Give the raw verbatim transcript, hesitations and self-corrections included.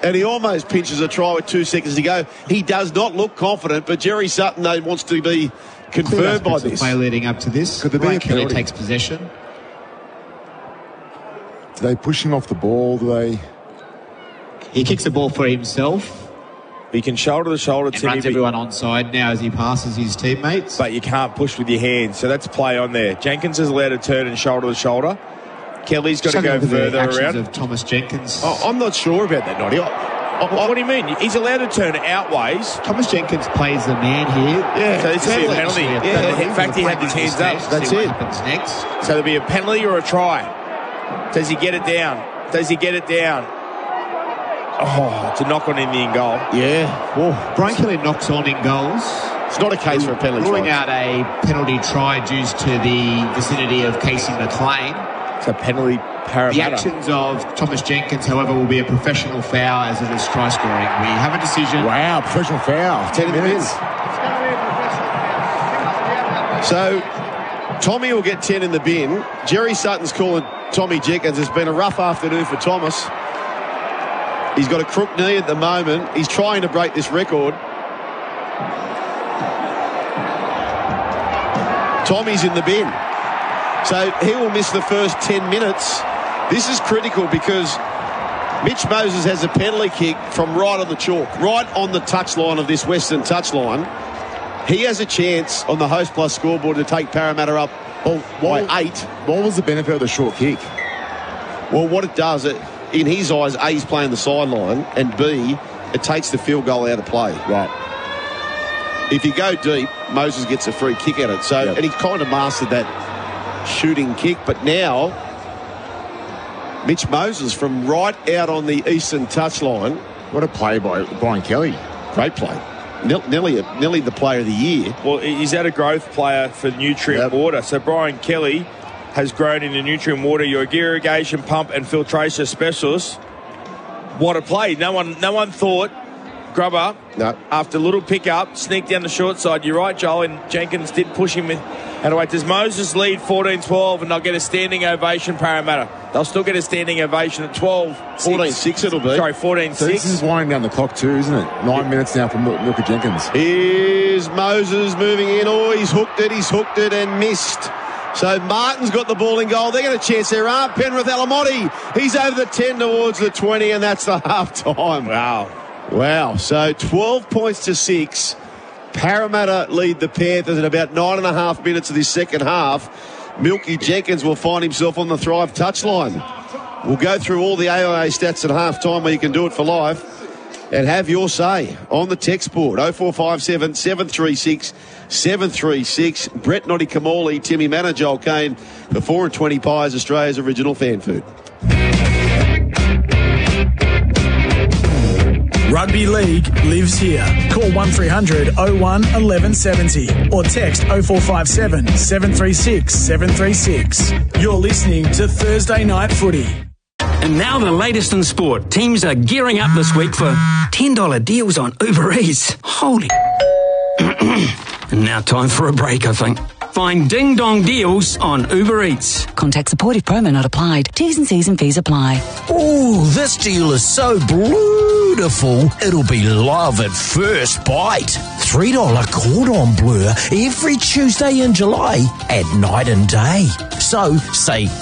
And he almost pinches a try with two seconds to go. He does not look confident, but Jerry Sutton, though, wants to be confirmed by this. Play leading up to this. Could there be a Kelly penalty? takes possession. Do they push him off the ball? Do they? He kicks the ball for himself. He can shoulder to shoulder, And Timmy, runs but- everyone onside now as he passes his teammates. but you can't push with your hands, so that's play on there. Jenkins is allowed to turn and shoulder to shoulder. Kelly's got to Chuck go over the further actions around. of Thomas Jenkins. Oh, I'm not sure about that, Noddy. I, I, What, what do you mean? He's allowed to turn outways. Thomas Jenkins plays the man here. yeah, So it's a penalty. Yeah, in fact, he had his hands up. That's See what it. happens next. So there'll be a penalty or a try. Does he get it down? Does he get it down? Oh, it's a knock on in the in goal. Yeah. Whoa. Brian Kelly knocks on in goals. It's not a case for a penalty Ruling try. out a penalty try due to the vicinity of Casey McLean. It's a penalty, Parramatta. The actions of Thomas Jenkins, however, will be a professional foul as it is try scoring. We have a decision. Wow, professional foul. Ten minutes. So, Tommy will get ten in the bin. Jerry Sutton's calling Tommy Jenkins. It's been a rough afternoon for Thomas. He's got a crook knee at the moment. He's trying to break this record. Tommy's in the bin. So he will miss the first ten minutes. This is critical because Mitch Moses has a penalty kick from right on the chalk, right on the touchline of this Western touchline. He has a chance on the Host Plus scoreboard to take Parramatta up Well, by what, eight. what was the benefit of the short kick? Well, what it does, it, in his eyes, A, he's playing the sideline, and B, it takes the field goal out of play. Right. If you go deep, Moses gets a free kick at it. So, Yep. and he kind of mastered that shooting kick. But now, Mitch Moses from right out on the eastern touchline. What a play by Brian Kelly. Great play. Ne- Nearly, nearly the player of the year. Well, he's had a growth player for nutrient Yep. water. So Brian Kelly has grown into nutrient water. Your irrigation pump and filtration specialist. What a play! No one, no one thought Grubber. No. After a little pick up, sneak down the short side. You're right, Joel. And Jenkins did push him in. And away. Does Moses lead fourteen twelve and they'll get a standing ovation, Parramatta? They'll still get a standing ovation at twelve fourteen six it'll be. Sorry, fourteen So this is six. winding down the clock too, isn't it? Nine minutes now from Mil- Milka Jenkins. Here's Moses moving in. Oh, he's hooked it, he's hooked it and missed. So Martin's got the ball in goal. They get a chance there, aren't Penrith Alamotti? He's over the ten towards the twenty, and that's the half time. Wow. Wow. So twelve points to six. Parramatta lead the Panthers at about nine and a half minutes of this second half. Milky Jenkins will find himself on the Thrive touchline. We'll go through all the A I A stats at half time where you can do it for life and have your say on the text board. oh four five seven, seven three six, seven three six. Brett Noddy Kamali, Timmy Manor, Joel Kane. The four and twenty Pies, Australia's original fan food. Rugby League lives here. Call one three hundred oh one eleven seventy or text oh four five seven, seven three six, seven three six. You're listening to Thursday Night Footy. And now the latest in sport. Teams are gearing up this week for ten dollar deals on Uber Eats. Holy. And now time for a break, I think. Find Ding Dong deals on Uber Eats. Contact support if promo not applied. T's and C's and fees apply. Ooh, this deal is so beautiful, it'll be love at first bite. three dollar cordon bleu every Tuesday in July at night and day. So say